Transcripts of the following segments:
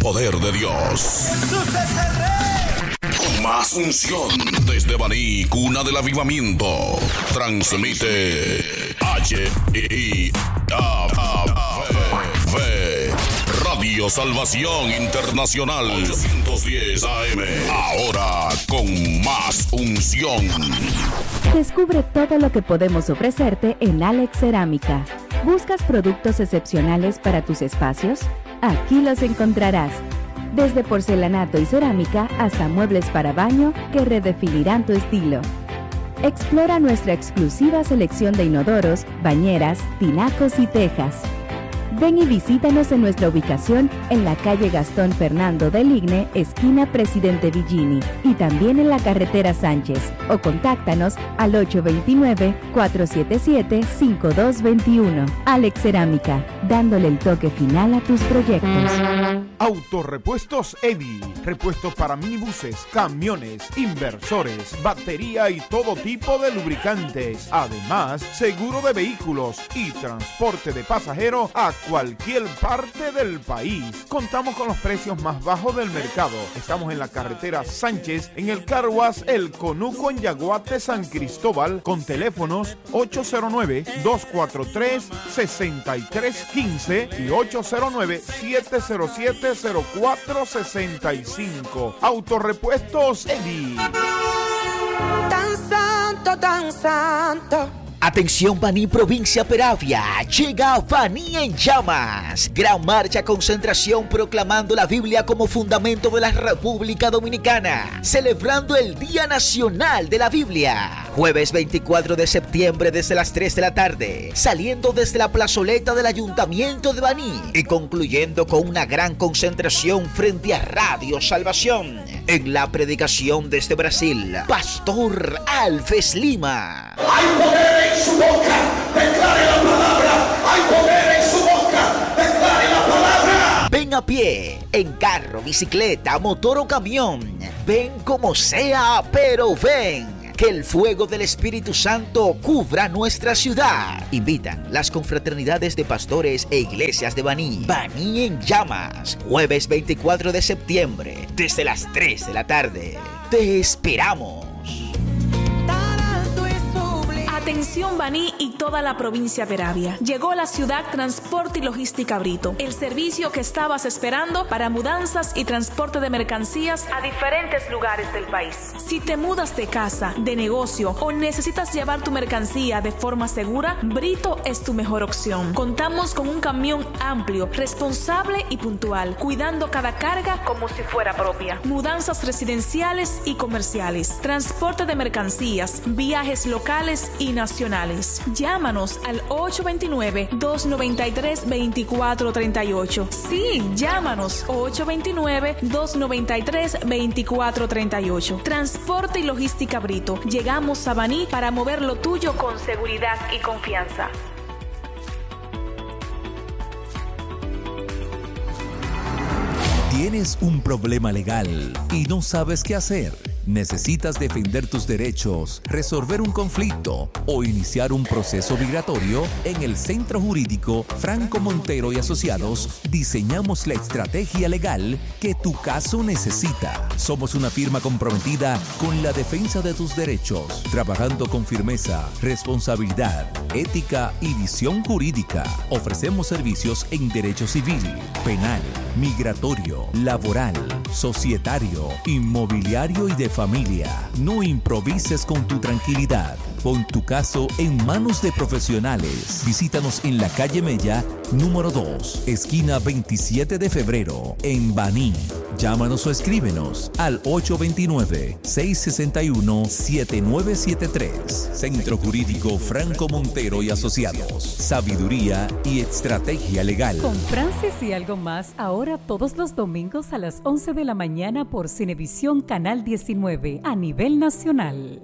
poder de Dios. ¡Jesús es el Rey! Con más unción desde Baní, cuna del avivamiento. Transmite Radio Salvación Internacional 810 AM. Ahora con más unción. Descubre todo lo que podemos ofrecerte en Alex Cerámica. ¿Buscas productos excepcionales para tus espacios? Aquí los encontrarás. Desde porcelanato y cerámica hasta muebles para baño que redefinirán tu estilo. Explora nuestra exclusiva selección de inodoros, bañeras, tinacos y tejas. Ven y visítanos en nuestra ubicación en la calle Gastón Fernando del Igne, esquina Presidente Villini, y también en la carretera Sánchez, o contáctanos al 829-477-5221. Alex Cerámica, dándole el toque final a tus proyectos. Autorepuestos Eddy, repuestos para minibuses, camiones, inversores, batería y todo tipo de lubricantes. Además, seguro de vehículos y transporte de pasajeros a cualquier parte del país. Contamos con los precios más bajos del mercado. Estamos en la carretera Sánchez, en el Car Wash El Conuco en Yaguate, San Cristóbal, con teléfonos 809-243-6315 y 809-707-0465. Autorepuestos Eddy. Tan santo, tan santo. Atención Baní, provincia Peravia, llega Baní en llamas. Gran marcha concentración proclamando la Biblia como fundamento de la República Dominicana, celebrando el Día Nacional de la Biblia. Jueves 24 de septiembre desde las 3 de la tarde, saliendo desde la plazoleta del Ayuntamiento de Baní y concluyendo con una gran concentración frente a Radio Salvación. En la predicación desde Brasil, Pastor Alves Lima. ¡Hay poder en su boca! ¡Declare la palabra! ¡Hay poder en su boca! ¡Declare la palabra! Ven a pie, en carro, bicicleta, motor o camión. Ven como sea, pero ven. Que el fuego del Espíritu Santo cubra nuestra ciudad. Invitan las confraternidades de pastores e iglesias de Baní. Baní en llamas. Jueves 24 de septiembre, desde las 3 de la tarde. Te esperamos. Atención Baní y toda la provincia Peravia. Llegó a la ciudad Transporte y Logística Brito, el servicio que estabas esperando para mudanzas y transporte de mercancías a diferentes lugares del país. Si te mudas de casa, de negocio o necesitas llevar tu mercancía de forma segura, Brito es tu mejor opción. Contamos con un camión amplio, responsable y puntual, cuidando cada carga como si fuera propia. Mudanzas residenciales y comerciales, transporte de mercancías, viajes locales y nacionales. Llámanos al 829-293-2438. Sí, llámanos 829-293-2438. Transporte y Logística Brito. Llegamos a Baní para mover lo tuyo con seguridad y confianza. ¿Tienes un problema legal y no sabes qué hacer? ¿Necesitas defender tus derechos, resolver un conflicto o iniciar un proceso migratorio? En el Centro Jurídico Franco Montero y Asociados diseñamos la estrategia legal que tu caso necesita. Somos una firma comprometida con la defensa de tus derechos, trabajando con firmeza, responsabilidad, ética y visión jurídica. Ofrecemos servicios en derecho civil, penal, migratorio, laboral, societario, inmobiliario y de familia. No improvises con tu tranquilidad. Pon tu caso en manos de profesionales. Visítanos en la calle Mella, número 2, esquina 27 de febrero, en Baní. Llámanos o escríbenos al 829-661-7973. Centro Jurídico Franco Montero y Asociados. Sabiduría y estrategia legal. Con Francis y algo más, ahora todos los domingos a las 11 de la mañana por Cinevisión Canal 19 a nivel nacional.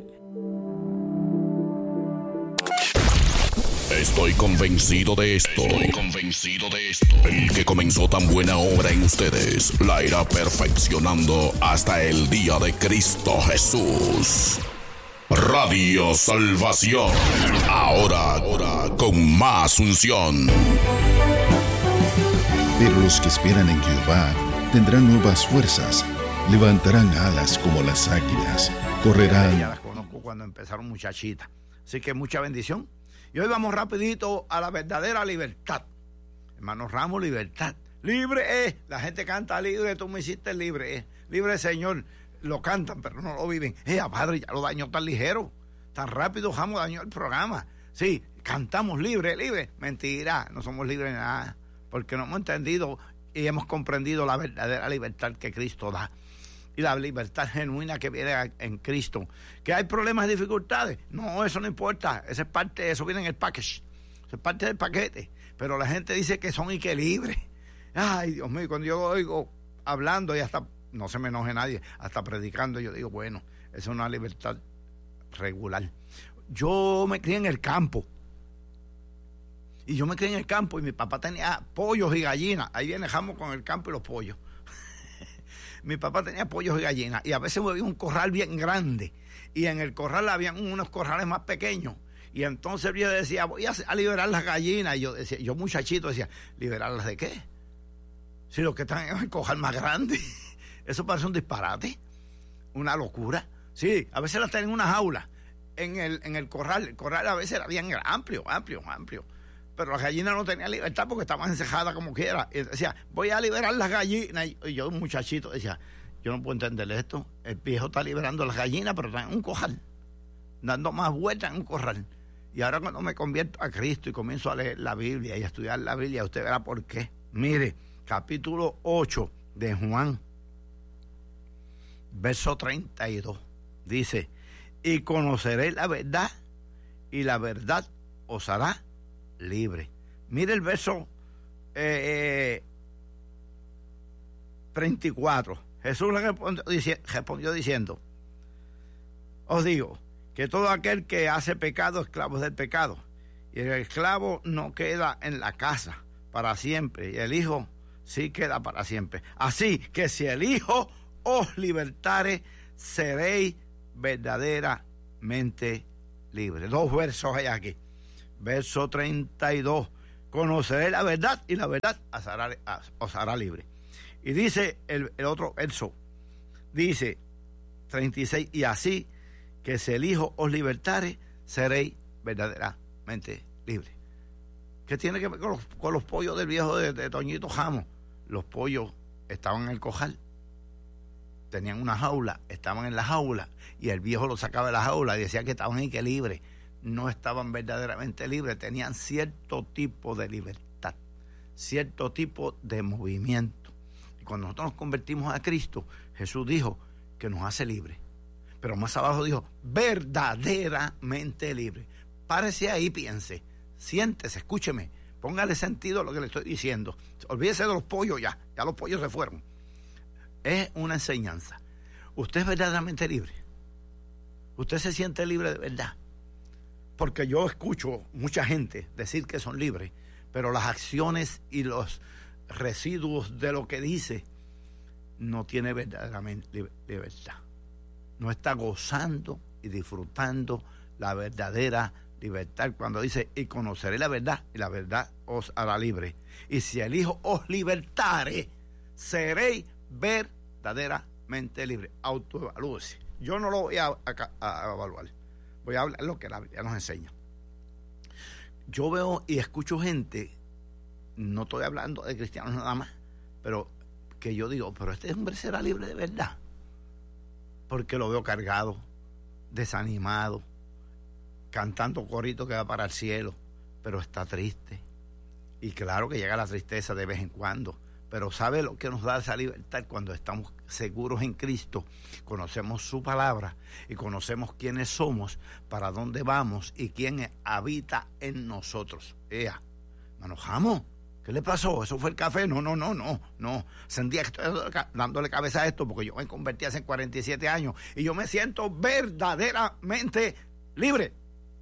Estoy convencido de esto. El que comenzó tan buena obra en ustedes la irá perfeccionando hasta el día de Cristo Jesús. Radio Salvación. Ahora con más unción. Pero los que esperan en Jehová tendrán nuevas fuerzas, levantarán alas como las águilas, correrán. Ya las conozco cuando empezaron muchachitas. Así que mucha bendición. Y hoy vamos rapidito a la verdadera libertad. Hermano Ramos, libertad. Libre es. La gente canta libre, tú me hiciste libre es. Libre Señor. Lo cantan, pero no lo viven. Padre, ya lo dañó tan ligero. Tan rápido Ramos dañó el programa. Sí, cantamos libre, libre. Mentira, no somos libres de nada. Porque no hemos entendido y hemos comprendido la verdadera libertad que Cristo da. Y la libertad genuina que viene en Cristo. ¿Que hay problemas y dificultades? No, eso no importa. Eso es parte, eso viene en el package. Eso es parte del paquete. Pero la gente dice que son y que libres. Ay, Dios mío, cuando yo lo oigo hablando y hasta, no se me enoje nadie, hasta predicando, yo digo, bueno, es una libertad regular. Yo me crié en el campo. Y yo me crié en el campo y mi papá tenía pollos y gallinas. Ahí viene Ramos con el campo y los pollos. Mi papá tenía pollos y gallinas y a veces había un corral bien grande y en el corral habían unos corrales más pequeños y entonces yo decía, voy a liberar las gallinas, y yo muchachito decía, ¿liberarlas de qué? Si los que están en el corral más grande. Eso parece un disparate, una locura. Sí, a veces las tenían en una jaula en el corral a veces era bien amplio, pero las gallinas no tenían libertad porque estaban encejadas como quiera. Y decía, voy a liberar las gallinas. Y yo, un muchachito, decía, yo no puedo entender esto. El viejo está liberando las gallinas, pero está en un corral, dando más vueltas en un corral. Y ahora cuando me convierto a Cristo y comienzo a leer la Biblia y a estudiar la Biblia, usted verá por qué. Mire, capítulo 8 de Juan, verso 32, dice, y conoceréis la verdad, y la verdad os hará libre. Mire el verso 34. Jesús le respondió diciendo, os digo que todo aquel que hace pecado, esclavo es del pecado, y el esclavo no queda en la casa para siempre, y el hijo sí queda para siempre. Así que si el Hijo os libertare, seréis verdaderamente libres. 2 versos hay aquí. Verso 32, conoceré la verdad y la verdad os hará libre. Y dice el otro verso, dice 36, y así que si el Hijo os libertare, seréis verdaderamente libres. ¿Qué tiene que ver con los pollos del viejo de Toñito Ramos? Los pollos estaban en el corral, tenían una jaula, estaban en la jaula, y el viejo los sacaba de la jaula y decía que estaban ahí que libres. No estaban verdaderamente libres, tenían cierto tipo de libertad, cierto tipo de movimiento. Y cuando nosotros nos convertimos a Cristo, Jesús dijo que nos hace libres. Pero más abajo dijo, verdaderamente libre. Párese ahí, piense, siéntese, escúcheme, póngale sentido a lo que le estoy diciendo. Olvídese de los pollos ya los pollos se fueron. Es una enseñanza. Usted es verdaderamente libre. Usted se siente libre de verdad. Porque yo escucho mucha gente decir que son libres, pero las acciones y los residuos de lo que dice no tiene verdaderamente libertad. No está gozando y disfrutando la verdadera libertad cuando dice, y conoceré la verdad, y la verdad os hará libre. Y si el Hijo os libertare, seréis verdaderamente libre. Autoevalúese. Yo no lo voy a evaluar. Voy a hablar lo que la Biblia nos enseña. Yo veo y escucho gente, no estoy hablando de cristianos nada más, pero que yo digo, pero este hombre será libre de verdad. Porque lo veo cargado, desanimado, cantando corito que va para el cielo, pero está triste. Y claro que llega la tristeza de vez en cuando, pero ¿sabe lo que nos da esa libertad? Cuando estamos seguros en Cristo, conocemos su palabra y conocemos quiénes somos, para dónde vamos y quién habita en nosotros. ¿Nos enojamos? ¿Qué le pasó? ¿Eso fue el café? No. Sentía que estoy dándole cabeza a esto porque yo me convertí hace 47 años y yo me siento verdaderamente libre,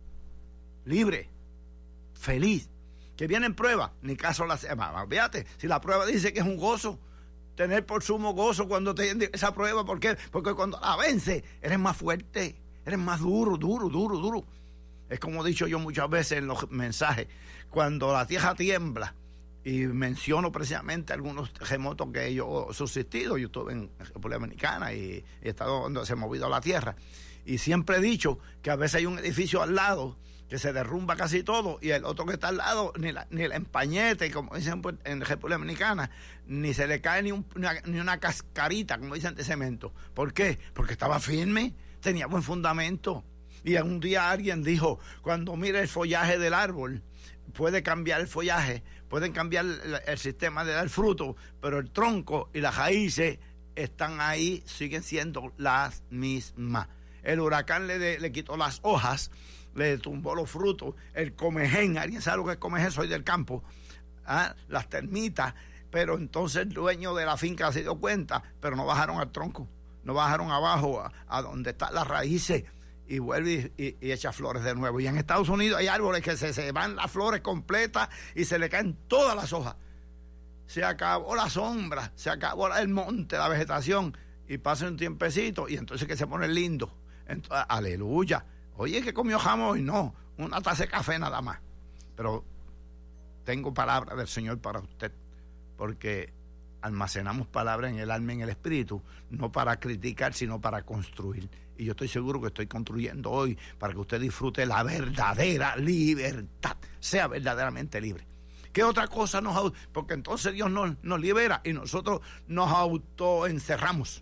feliz. Que vienen pruebas, ni caso la semana. Fíjate, si la prueba dice que es un gozo, tener por sumo gozo cuando te esa prueba. ¿Por qué? Porque cuando la vence, eres más fuerte, eres más duro. Es como he dicho yo muchas veces en los mensajes, cuando la tierra tiembla Y menciono precisamente algunos terremotos que yo he subsistido. Yo estuve en República Dominicana y he estado donde se ha movido la tierra. Y siempre he dicho que a veces hay un edificio al lado que se derrumba casi todo y el otro que está al lado ni el empañete, como dicen en República Dominicana, ni se le cae ni una cascarita, como dicen, de cemento. ¿Por qué? Porque estaba firme, tenía buen fundamento. Y un día alguien dijo, cuando mire el follaje del árbol, puede cambiar el follaje, pueden cambiar el sistema de dar fruto, pero el tronco y las raíces están ahí, siguen siendo las mismas. El huracán le quitó las hojas, le tumbó los frutos, el comején, ¿alguien sabe lo que es comején? Soy del campo, las termitas, pero entonces el dueño de la finca se dio cuenta, pero no bajaron al tronco, no bajaron abajo a donde están las raíces, y vuelve y echa flores de nuevo. Y en Estados Unidos hay árboles que se van las flores completas y se le caen todas las hojas. Se acabó la sombra, se acabó el monte, la vegetación, y pasa un tiempecito y entonces que se pone lindo. Entonces, aleluya. Oye, ¿qué comió jamón hoy? No, una taza de café nada más. Pero tengo palabra del Señor para usted, porque almacenamos palabras en el alma y en el espíritu, no para criticar, sino para construir. Y yo estoy seguro que estoy construyendo hoy para que usted disfrute la verdadera libertad, sea verdaderamente libre. ¿Qué otra cosa porque entonces Dios nos libera y nosotros nos autoencerramos?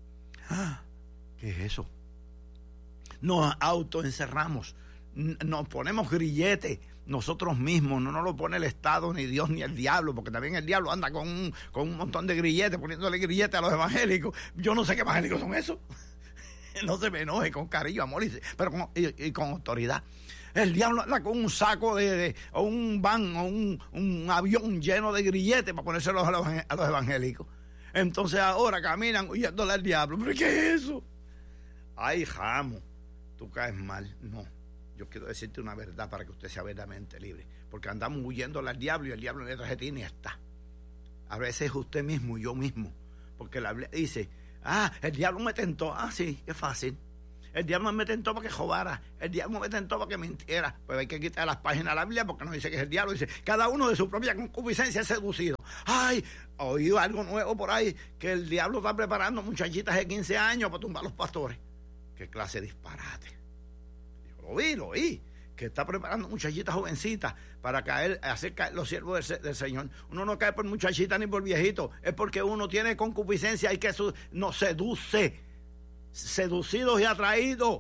¿Qué es eso? Nos autoencerramos, nos ponemos grilletes nosotros mismos, no nos lo pone el Estado, ni Dios, ni el diablo, porque también el diablo anda con un montón de grilletes, poniéndole grilletes a los evangélicos. Yo no sé qué evangélicos son esos. No se me enoje, con cariño, amor, pero con autoridad. El diablo anda con un saco o un van o un avión lleno de grilletes para ponérselos a los evangélicos. Entonces ahora caminan huyéndole al diablo. ¿Pero qué es eso? Ay, Jamo, tú caes mal. No, yo quiero decirte una verdad para que usted sea verdaderamente libre. Porque andamos huyéndole al diablo y el diablo detrás de ti ni está. A veces usted mismo y yo mismo. Porque la Biblia dice, el diablo me tentó. Sí, es fácil. El diablo me tentó para que robara. El diablo me tentó para que mintiera. Pues hay que quitar las páginas de la Biblia porque no dice que es el diablo. Dice, cada uno de su propia concupiscencia es seducido. Oí algo nuevo por ahí, que el diablo está preparando muchachitas de 15 años para tumbar a los pastores. ¿Qué clase de disparate? Yo lo oí. Que está preparando muchachitas jovencitas para hacer caer los siervos del Señor. Uno no cae por muchachita ni por viejito, es porque uno tiene concupiscencia y que nos seduce, seducidos y atraídos.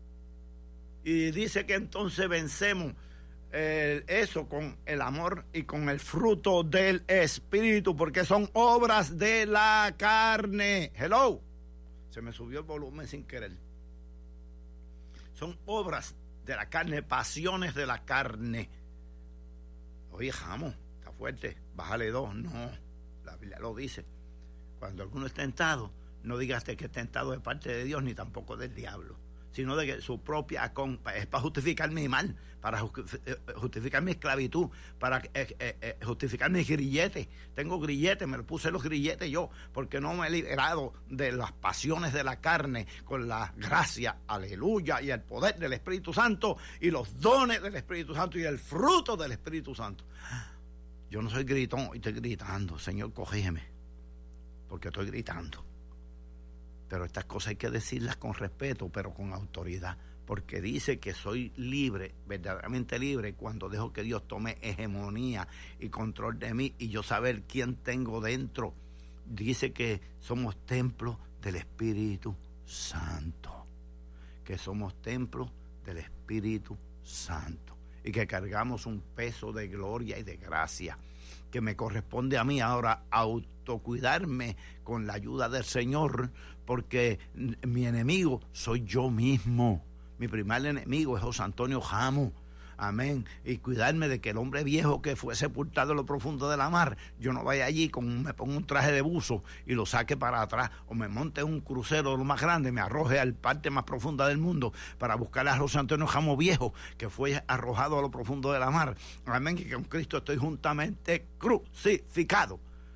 Y dice que entonces vencemos eso con el amor y con el fruto del Espíritu, porque son obras de la carne. Hello, se me subió el volumen sin querer. Son obras de la carne, pasiones de la carne. Oye, Jamo, está fuerte, bájale 2. No, la Biblia lo dice. Cuando alguno es tentado, no digas que es tentado de parte de Dios ni tampoco del diablo, sino de que su propia es para justificar mi mal, para justificar mi esclavitud, para justificar mis grilletes. Tengo grilletes, me lo puse los grilletes yo, porque no me he liberado de las pasiones de la carne con la gracia, aleluya, y el poder del Espíritu Santo y los dones del Espíritu Santo y el fruto del Espíritu Santo. Yo no soy gritón, estoy gritando, Señor, corrígeme, porque estoy gritando. Pero estas cosas hay que decirlas con respeto, pero con autoridad, porque dice que soy libre, verdaderamente libre, cuando dejo que Dios tome hegemonía y control de mí y yo saber quién tengo dentro. Dice que somos templos del Espíritu Santo, que somos templos del Espíritu Santo y que cargamos un peso de gloria y de gracia que me corresponde a mí ahora autocuidarme con la ayuda del Señor, porque mi enemigo soy yo mismo. Mi primer enemigo es José Antonio Jamo. Amén. Y cuidarme de que el hombre viejo que fue sepultado en lo profundo de la mar, yo no vaya allí, me ponga un traje de buzo y lo saque para atrás, o me monte un crucero lo más grande, me arroje al parte más profunda del mundo para buscar a José Antonio Jamo viejo, que fue arrojado a lo profundo de la mar. Amén. Y que con Cristo estoy juntamente crucificado.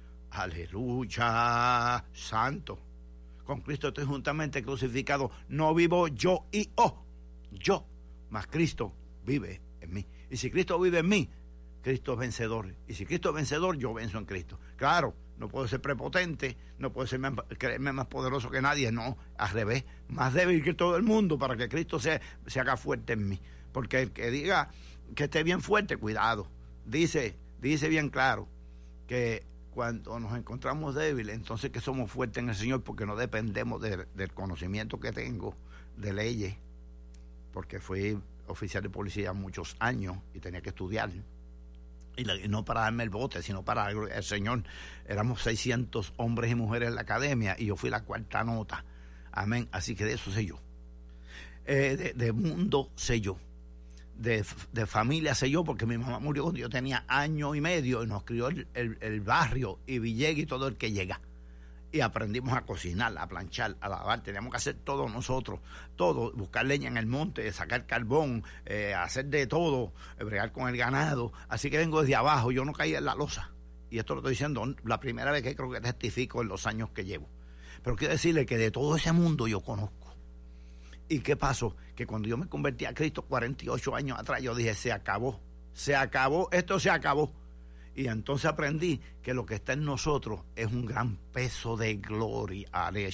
Aleluya, santo. Con Cristo estoy juntamente crucificado. No vivo yo yo, mas Cristo vive en mí. Y si Cristo vive en mí, Cristo es vencedor. Y si Cristo es vencedor, yo venzo en Cristo. Claro, no puedo ser prepotente, no puedo creerme más poderoso que nadie, no, al revés, más débil que todo el mundo para que Cristo se haga fuerte en mí. Porque el que diga que esté bien fuerte, cuidado. Dice bien claro que cuando nos encontramos débiles, entonces que somos fuertes en el Señor, porque no dependemos del conocimiento que tengo de leyes, porque fui oficial de policía muchos años y tenía que estudiar. Y no para darme el bote, sino para el Señor. Éramos 600 hombres y mujeres en la academia y yo fui la 4ª nota. Amén. Así que de eso sé yo. De mundo sé yo. De familia sé yo, porque mi mamá murió cuando yo tenía 1 año y medio y nos crió el barrio y Villegas y todo el que llega. Y aprendimos a cocinar, a planchar, a lavar. Teníamos que hacer todo nosotros, todo, buscar leña en el monte, sacar carbón, hacer de todo, bregar con el ganado. Así que vengo desde abajo, yo no caí en la losa. Y esto lo estoy diciendo la primera vez que creo que testifico en los años que llevo. Pero quiero decirle que de todo ese mundo yo conozco. ¿Y qué pasó? Que cuando yo me convertí a Cristo 48 años atrás, yo dije, se acabó, esto se acabó. Y entonces aprendí que lo que está en nosotros es un gran peso de gloria.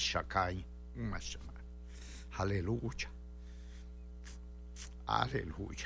Aleluya. Aleluya.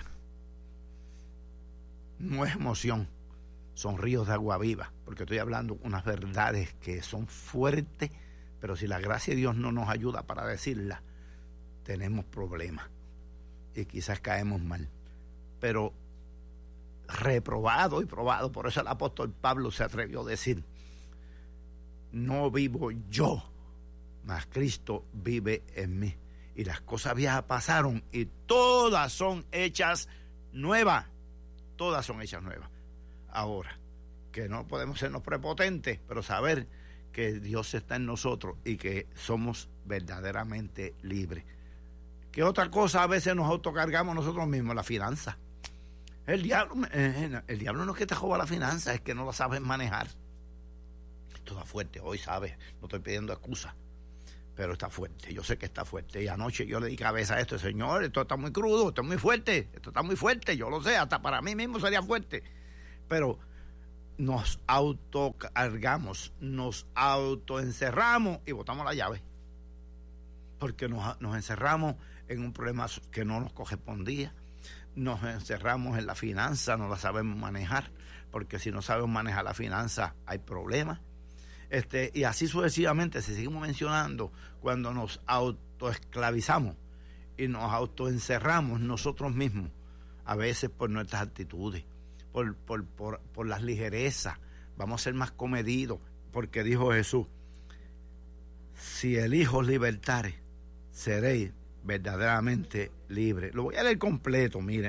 No es emoción, son ríos de agua viva, porque estoy hablando unas verdades que son fuertes, pero si la gracia de Dios no nos ayuda para decirlas, tenemos problemas y quizás caemos mal. Pero reprobado y probado, por eso el apóstol Pablo se atrevió a decir, no vivo yo, mas Cristo vive en mí. Y las cosas viejas pasaron y todas son hechas nuevas. Todas son hechas nuevas. Ahora, que no podemos sernos prepotentes, pero saber que Dios está en nosotros y que somos verdaderamente libres. ¿Qué otra cosa a veces nos autocargamos nosotros mismos? La finanza. El diablo no es que te roba la finanza, es que no la sabes manejar. Esto está fuerte, hoy sabes, no estoy pidiendo excusa, pero está fuerte, yo sé que está fuerte. Y anoche yo le di cabeza a esto, Señor, esto está muy crudo, esto está muy fuerte, yo lo sé, hasta para mí mismo sería fuerte. Pero nos autocargamos, nos autoencerramos y botamos la llave. Porque nos encerramos en un problema que no nos correspondía. Nos encerramos en la finanza, no la sabemos manejar, porque si no sabemos manejar la finanza hay problemas. Y así sucesivamente, se seguimos mencionando, cuando nos autoesclavizamos y nos autoencerramos nosotros mismos, a veces por nuestras actitudes, por las ligerezas, vamos a ser más comedidos, porque dijo Jesús, si el Hijo os libertare, seréis verdaderamente libre. Lo voy a leer completo, mire,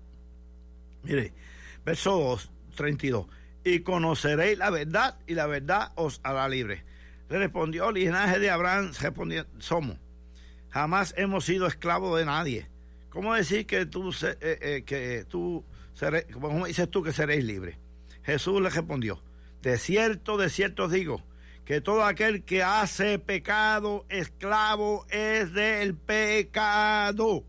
verso 32. Y conoceréis la verdad, y la verdad os hará libre. Le respondió el linaje de Abraham, somos. Jamás hemos sido esclavos de nadie. ¿Cómo decir que tú seréis, cómo dices tú que seréis libres? Jesús le respondió, de cierto os digo, que todo aquel que hace pecado, esclavo es del pecado.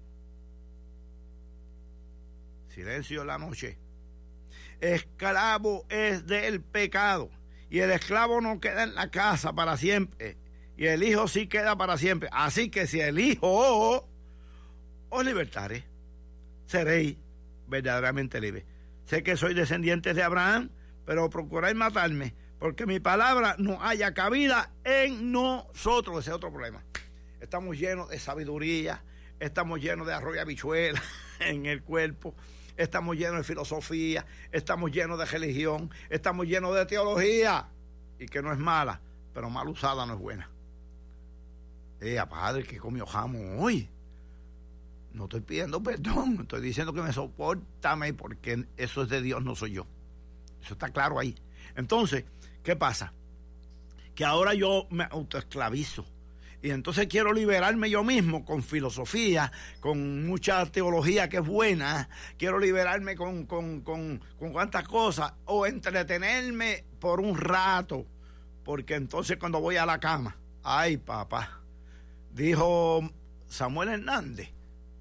Silencio en la noche. Esclavo es del pecado. Y el esclavo no queda en la casa para siempre. Y el Hijo sí queda para siempre. Así que si el Hijo os libertare, seréis verdaderamente libres. Sé que sois descendientes de Abraham, pero procuráis matarme, porque mi palabra no haya cabida en nosotros. Ese es otro problema. Estamos llenos de sabiduría, estamos llenos de arroz y habichuela en el cuerpo, estamos llenos de filosofía, estamos llenos de religión, estamos llenos de teología, y que no es mala, pero mal usada no es buena. Padre, que comió jamón hoy. No estoy pidiendo perdón, estoy diciendo que me soportame, porque eso es de Dios, no soy yo. Eso está claro ahí. Entonces, ¿qué pasa? Que ahora yo me autoesclavizo. Y entonces quiero liberarme yo mismo con filosofía, con mucha teología que es buena. Quiero liberarme con cuantas cosas. O entretenerme por un rato. Porque entonces cuando voy a la cama, ay papá, dijo Samuel Hernández,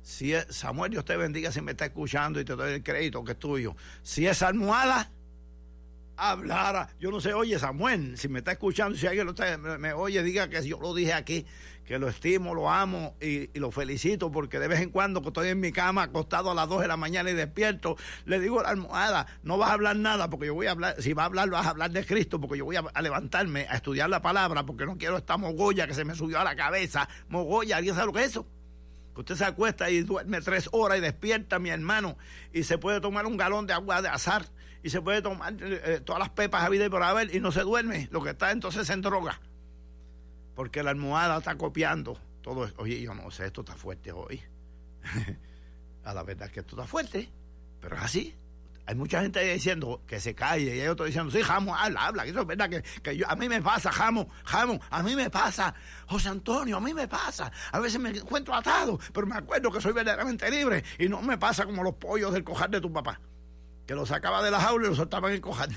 si es, Samuel, Dios te bendiga si me está escuchando y te doy el crédito que es tuyo. Si esa almohada hablara, yo no sé, oye Samuel, si me está escuchando, si alguien me oye, diga que yo lo dije aquí, que lo estimo, lo amo y lo felicito, porque de vez en cuando que estoy en mi cama acostado a las 2 de la mañana y despierto, le digo a la almohada, no vas a hablar nada, porque yo voy a hablar, si vas a hablar, vas a hablar de Cristo, porque yo voy a levantarme a estudiar la palabra, porque no quiero esta mogolla que se me subió a la cabeza. Mogolla, ¿alguien sabe lo que es eso? Que usted se acuesta y duerme 3 horas y despierta, mi hermano, y se puede tomar un galón de agua de azar, y se puede tomar todas las pepas a vida y por haber, y no se duerme, lo que está entonces en droga, porque la almohada está copiando todo esto. Oye, yo no sé, esto está fuerte hoy. A la verdad es que esto está fuerte, pero es así. Hay mucha gente diciendo que se calle, y hay otros diciendo, sí, Jamo, habla, que eso es verdad, que yo, a mí me pasa, Jamo, a mí me pasa, José Antonio, a mí me pasa, a veces me encuentro atado, pero me acuerdo que soy verdaderamente libre, y no me pasa como los pollos del cojar de tu papá, que los sacaba de la jaula y los soltaban en el cojar.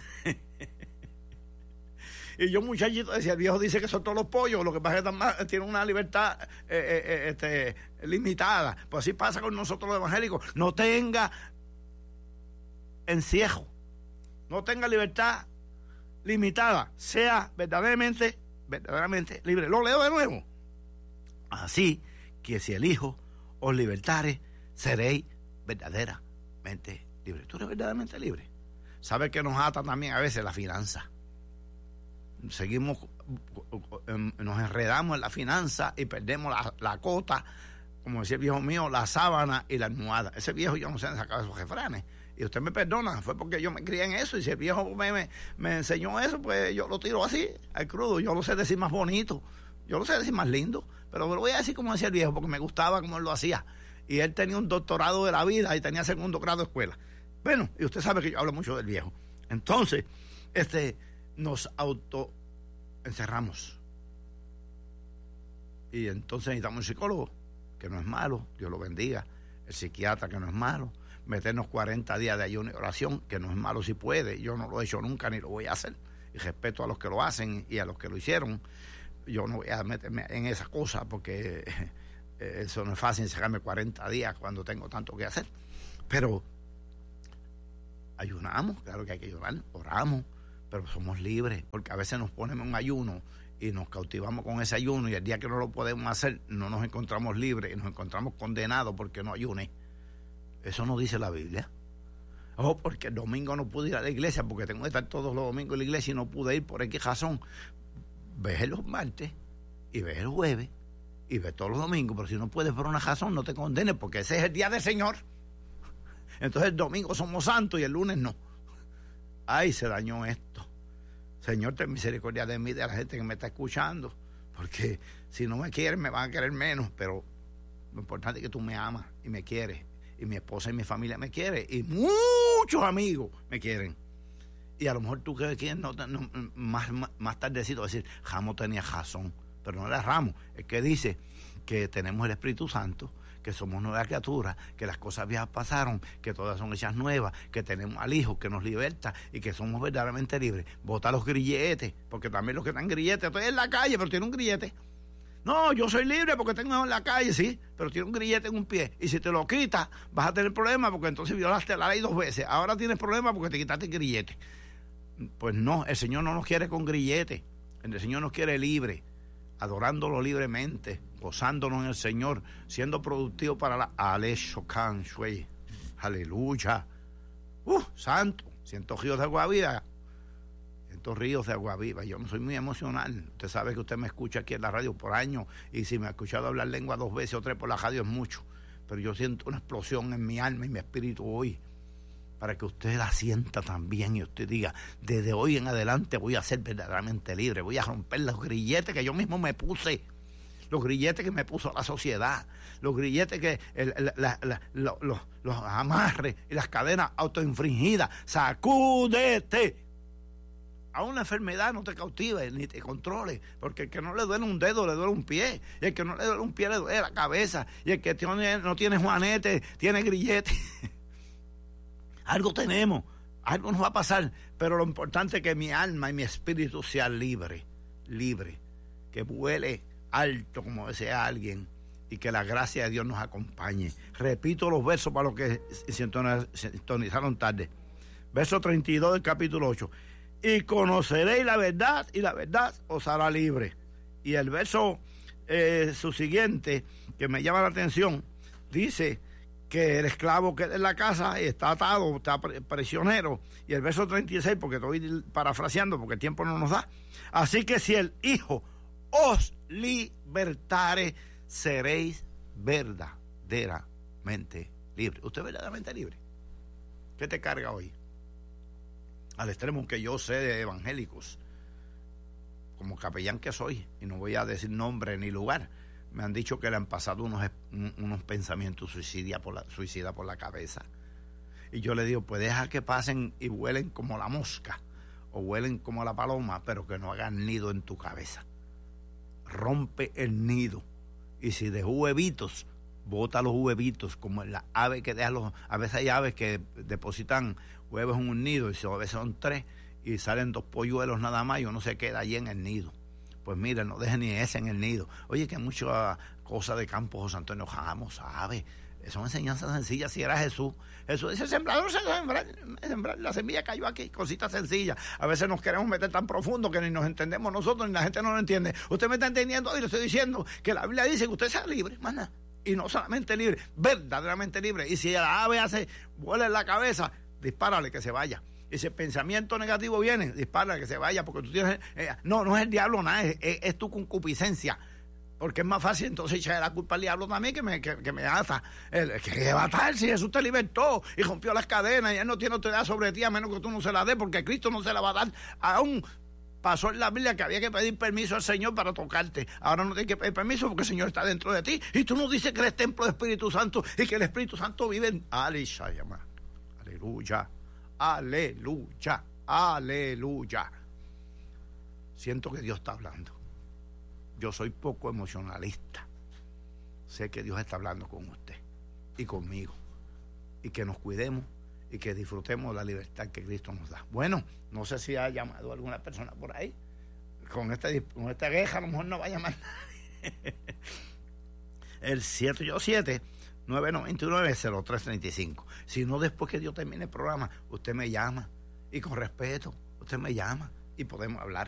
Y yo, muchachito, decía, el viejo dice que son todos los pollos, lo que pasa es que tiene una libertad limitada. Pues así pasa con nosotros los evangélicos. No tenga encierro, no tenga libertad limitada, sea verdaderamente libre. Lo leo de nuevo. Así que si el Hijo os libertare, seréis verdaderamente libres. Tú eres verdaderamente libre. ¿Sabes que nos ata también a veces la finanza? Seguimos, nos enredamos en la finanza y perdemos la cota, como decía el viejo mío, la sábana y la almohada. Ese viejo, yo no sé sacar esos refranes, y usted me perdona, fue porque yo me crié en eso, y si el viejo me enseñó eso, pues yo lo tiro así, al crudo. Yo lo sé decir más bonito, yo lo sé decir más lindo, pero lo voy a decir como decía el viejo, porque me gustaba como él lo hacía, y él tenía un doctorado de la vida y tenía 2º grado de escuela. Bueno, y usted sabe que yo hablo mucho del viejo. Entonces, nos encerramos, y entonces necesitamos un psicólogo, que no es malo, Dios lo bendiga, el psiquiatra, que no es malo, meternos 40 días de ayuno y oración, que no es malo si puede. Yo no lo he hecho nunca ni lo voy a hacer, y respeto a los que lo hacen y a los que lo hicieron. Yo no voy a meterme en esa cosa, porque eso no es fácil, encerrarme 40 días cuando tengo tanto que hacer. Pero ayunamos, claro que hay que ayunar, oramos, pero somos libres, porque a veces nos ponemos en ayuno y nos cautivamos con ese ayuno, y el día que no lo podemos hacer no nos encontramos libres y nos encontramos condenados porque no ayuné. Eso no dice la Biblia. Porque el domingo no pude ir a la iglesia, porque tengo que estar todos los domingos en la iglesia y no pude ir por X razón. Ve los martes y ve el jueves y ve todos los domingos, pero si no puedes por una razón, no te condenes, porque ese es el día del Señor. Entonces el domingo somos santos y el lunes no. Ay, se dañó esto. Señor, ten misericordia de mí, de la gente que me está escuchando, porque si no me quieren, me van a querer menos. Pero lo importante es que tú me amas y me quieres, y mi esposa y mi familia me quieren, y muchos amigos me quieren. Y a lo mejor tú que quieres más tardecito decir, Ramos tenía razón, pero no era Ramos, es que dice que tenemos el Espíritu Santo, que somos nuevas criaturas, que las cosas viejas pasaron, que todas son hechas nuevas, que tenemos al Hijo que nos liberta y que somos verdaderamente libres. Bota los grilletes, porque también los que están grilletes, estoy en la calle, pero tiene un grillete. No, yo soy libre porque tengo en la calle, sí, pero tiene un grillete en un pie, y si te lo quitas vas a tener problemas, porque entonces violaste la ley 2 veces. Ahora tienes problemas porque te quitaste el grillete. Pues no, el Señor no nos quiere con grillete, el Señor nos quiere libre, adorándolo libremente, gozándonos en el Señor, siendo productivo para la Aleshokan Shui. Aleluya. Santo. 100 ríos de agua viva. 100 ríos de agua viva. Yo no soy muy emocional. Usted sabe que usted me escucha aquí en la radio por años, y si me ha escuchado hablar lengua 2 veces o 3 por la radio es mucho. Pero yo siento una explosión en mi alma y mi espíritu hoy, para que usted la sienta también, y usted diga, desde hoy en adelante voy a ser verdaderamente libre, voy a romper los grilletes que yo mismo me puse, los grilletes que me puso la sociedad, los grilletes que los amarres y las cadenas autoinfringidas. Sacúdete. A una enfermedad no te cautive ni te controle, porque el que no le duele un dedo le duele un pie, y el que no le duele un pie le duele la cabeza, y el que no tiene juanete tiene grillete. Algo tenemos, algo nos va a pasar, pero lo importante es que mi alma y mi espíritu sea libre, que vuele alto, como decía alguien, y que la gracia de Dios nos acompañe. Repito los versos para los que sintonizaron tarde. Verso 32 del capítulo 8. Y conoceréis la verdad, y la verdad os hará libre. Y el verso subsiguiente, que me llama la atención, dice que el esclavo queda en la casa y está atado, está prisionero. Y el verso 36, porque estoy parafraseando, porque el tiempo no nos da. Así que si el Hijo os libertare, seréis verdaderamente libres. ¿Usted es verdaderamente libre? ¿Qué te carga hoy? Al extremo que yo sé de evangélicos, como capellán que soy, y no voy a decir nombre ni lugar, me han dicho que le han pasado unos pensamientos suicidas por la cabeza. Y yo le digo, pues deja que pasen y vuelen como la mosca, o vuelen como la paloma, pero que no hagan nido en tu cabeza. Rompe el nido. Y si de huevitos, bota los huevitos, como la ave que deja a veces hay aves que depositan huevos en un nido, y a veces son 3, y salen 2 polluelos nada más, y uno se queda allí en el nido. Pues mira, no dejen ni ese en el nido. Oye, que muchas cosas de campo José Antonio Jamos, ¿sabe? Son enseñanzas sencillas. Si era Jesús dice, sembrador se sembrar, la semilla cayó aquí, cositas sencillas. A veces nos queremos meter tan profundo que ni nos entendemos nosotros, ni la gente no lo entiende. Usted me está entendiendo y le estoy diciendo que la Biblia dice que usted sea libre, maná. Y no solamente libre, verdaderamente libre. Y si la ave vuela en la cabeza, dispárale que se vaya. Y si el pensamiento negativo viene, dispárale que se vaya, porque tú tienes... no es el diablo nada, es tu concupiscencia. Porque es más fácil entonces echarle la culpa al diablo también que me ata. ¿Qué va a atar si Jesús te libertó y rompió las cadenas y Él no tiene autoridad sobre ti a menos que tú no se la des, porque Cristo no se la va a dar? Aún pasó en la Biblia que había que pedir permiso al Señor para tocarte. Ahora no tienes que pedir permiso porque el Señor está dentro de ti. Y tú no dices que eres templo del Espíritu Santo y que el Espíritu Santo vive en... Aleluya, aleluya, aleluya. Siento que Dios está hablando. Yo soy poco emocionalista. Sé que Dios está hablando con usted y conmigo. Y que nos cuidemos y que disfrutemos la libertad que Cristo nos da. Bueno, no sé si ha llamado a alguna persona por ahí. Con esta queja a lo mejor no va a llamar nadie. El 787-999-0335. Si no, después que Dios termine el programa, usted me llama. Y con respeto, usted me llama y podemos hablar.